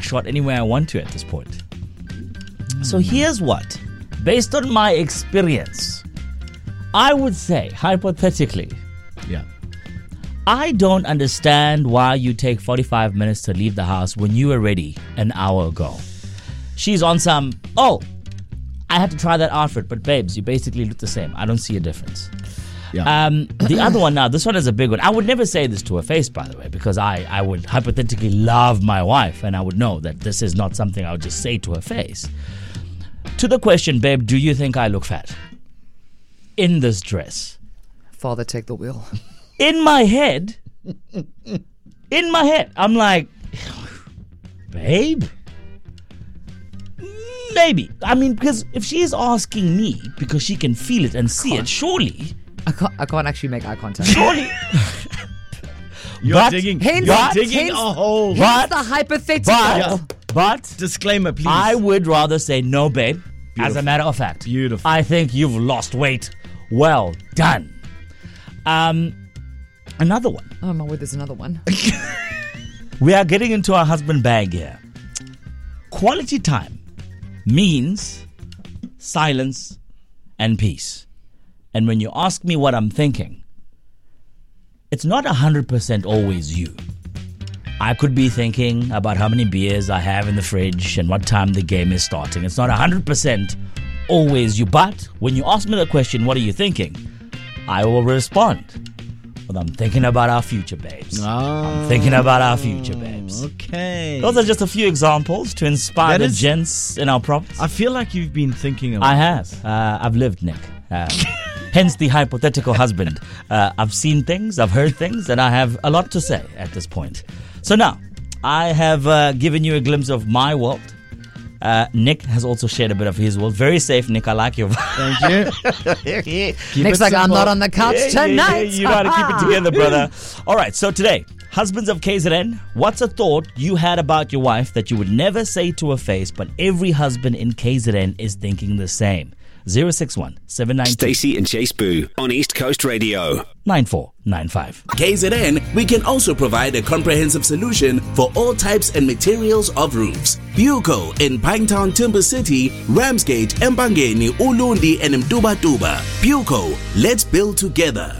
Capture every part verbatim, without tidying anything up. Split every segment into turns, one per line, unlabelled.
buckshot anywhere I want to at this point. Mm. So here's what. Based on my experience, I would say, hypothetically,
yeah,
I don't understand why you take forty-five minutes to leave the house when you were ready an hour ago. She's on some, oh, I had to try that outfit, but babes, you basically look the same. I don't see a difference.
Yeah.
Um, the other one now, this one is a big one. I would never say this to her face, by the way, because I, I would hypothetically love my wife, and I would know that this is not something I would just say to her face. To the question, babe, do you think I look fat in this dress?
Father, take the wheel.
In my head, in my head, I'm like, babe, maybe. I mean, because if she is asking me because she can feel it and see it, surely...
I can't, I can't actually make eye contact.
Surely.
You're
but,
digging,
hence,
you're
but,
digging
hence,
a hole.
But the hypothetical.
But,
Yeah.
but
Disclaimer, please.
I would rather say no, babe.
Beautiful.
As a matter of fact.
Beautiful.
I think you've lost weight. Well done. Um, another one.
Oh my word, there's another one.
We are getting into our husband bag here. Quality time means silence and peace. And when you ask me what I'm thinking, it's not one hundred percent always you. I could be thinking about how many beers I have in the fridge and what time the game is starting. It's not one hundred percent always you. But when you ask me the question, what are you thinking? I will respond. Well, I'm thinking about our future, babes.
Oh,
I'm thinking about our future, babes.
Okay.
Those are just a few examples to inspire
That
the
is-
gents in our province.
I feel like you've been thinking about
I have. Uh, I've lived, Nick. Uh, hence the hypothetical husband. Uh, I've seen things, I've heard things, and I have a lot to say at this point. So now, I have uh, given you a glimpse of my world. Uh, Nick has also shared a bit of his world. Very safe, Nick. I like your
Thank you. Keep
Nick's
it
like, I'm
simple.
not on the couch
Yeah, yeah,
tonight.
yeah, you know how to keep it together, brother. All right, so today, husbands of K Z N, what's a thought you had about your wife that you would never say to her face, but every husband in K Z N is thinking the same? zero six one seven nine two
Stacey and Chase Boo on East Coast Radio.
nine four nine five.
K Z N, we can also provide a comprehensive solution for all types and materials of roofs. Buco in Pinetown, Timber City, Ramsgate, Mbangeni, Ulundi, and Mtubatuba. Buco, let's build together.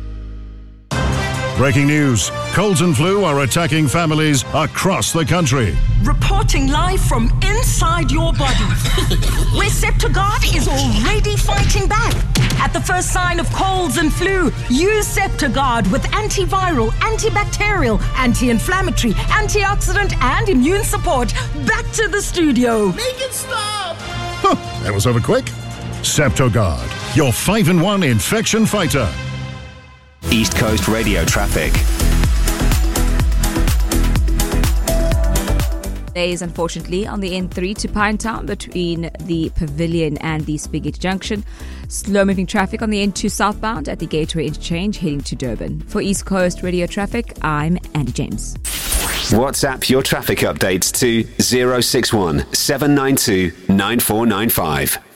Breaking news. Colds and flu are attacking families across the country.
Reporting live from inside your body, where Septogard is already fighting back. At the first sign of colds and flu, use Septogard with antiviral, antibacterial, anti-inflammatory, antioxidant, and immune support. Back to the studio.
Make it stop!
Huh, that was over quick. Septogard, your five in one infection fighter.
East Coast Radio traffic.
Delays, unfortunately, on the N three to Pinetown between the Pavilion and the Spigate Junction. Slow-moving traffic on the N two southbound at the Gateway Interchange heading to Durban. For East Coast Radio Traffic, I'm Andy James.
WhatsApp your traffic updates to zero six one seven nine two nine four nine five.